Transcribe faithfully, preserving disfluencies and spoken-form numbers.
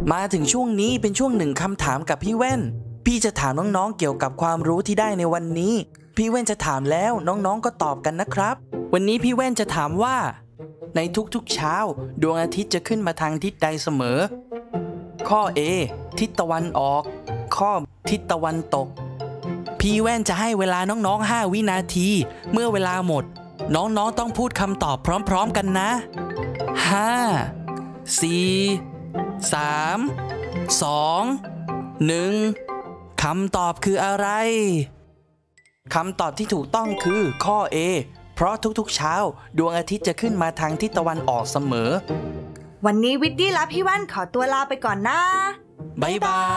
มาถึงช่วงนี้เป็นช่วงหนึ่งคำถามกับพี่แว่นพี่จะถามน้องๆเกี่ยวกับความรู้ที่ได้ในวันนี้พี่แว่นจะถามแล้วน้องๆก็ตอบกันนะครับวันนี้พี่แว่นจะถามว่าในทุกๆเช้าดวงอาทิตย์จะขึ้นมาทางทิศใดเสมอข้อ A ทิศตะวันออกข้อทิศตะวันตกพี่แว่นจะให้เวลาน้องๆห้าวินาทีเมื่อเวลาหมดน้องๆต้องพูดคำตอบพร้อมๆกันนะห้า สี่ สาม สอง หนึ่งคำตอบคืออะไรคำตอบที่ถูกต้องคือข้อ A เพราะทุกๆเช้าดวงอาทิตย์จะขึ้นมาทางทิศตะวันออกเสมอวันนี้วิดดี้และพี่แว่นขอตัวลาไปก่อนนะบ๊ายบาย